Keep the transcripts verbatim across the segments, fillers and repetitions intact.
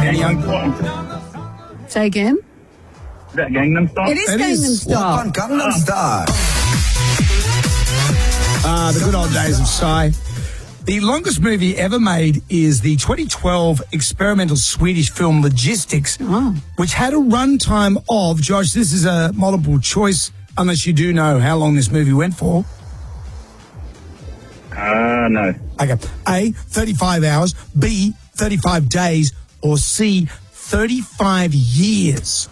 Danny Young. Say again? Is that Gangnam Style? It is It Gangnam is. Style. Walk on Gangnam Style. Ah, the good old days of Psy. The longest movie ever made is the twenty twelve experimental Swedish film Logistics, Oh. which had a runtime of, Josh, this is a multiple choice, unless you do know how long this movie went for. Uh, no. Okay. A, thirty-five hours, B, thirty-five days, or C, thirty-five years.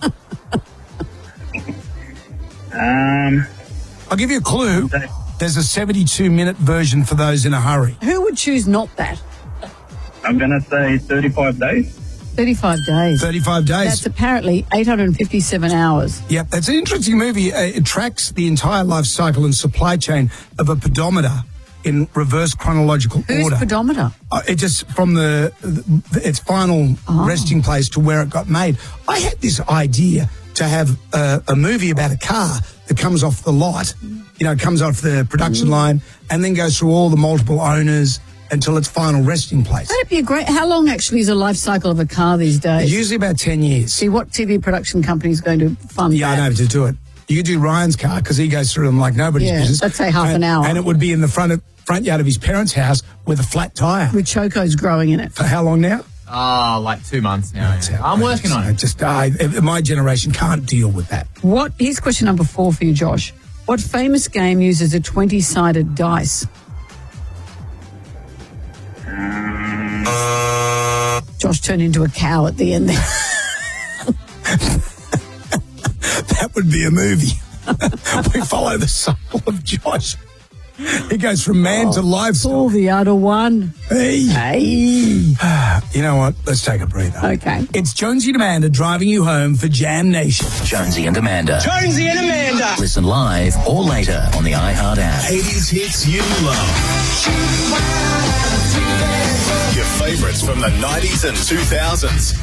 Um, I'll give you a clue. There's a seventy-two minute version for those in a hurry. Who would choose not that? I'm going to say thirty-five days. thirty-five days. thirty-five days. That's apparently eight hundred fifty-seven hours. Yep, that's an interesting movie. Uh, it tracks the entire life cycle and supply chain of a pedometer in reverse chronological Who's order. pedometer? Uh, it just from the, the its final Oh. resting place to where it got made. I had this idea to have uh, a movie about a car that comes off the lot, you know, comes off the production Mm. line, and then goes through all the multiple owners until its final resting place. That'd be a great... How long actually is a life cycle of a car these days? Usually about ten years. See, what T V production company is going to fund Yeah, I that? know to do it. You could do Ryan's car because he goes through them like nobody's Yeah, business. let's say half and, an hour. and it would be in the front of, front yard of his parents' house with a flat tire. With chocos growing in it. For how long now? Ah, like two months now. yeah. I'm working on I it. Just I, my generation can't deal with that. What? Here's question number four for you, Josh. What famous game uses a twenty-sided dice? Josh turned into a cow at the end there. That would be a movie. We follow the cycle of Josh. He goes from man to livestock. Oh, the other one. Hey. Hey. You know what? Let's take a breather. Okay. It's Jonesy and Amanda driving you home for Jam Nation. Jonesy and Amanda. Jonesy and Amanda. Listen live or later on the iHeart app. eighties hits you love. Your favorites from the nineties and two thousands.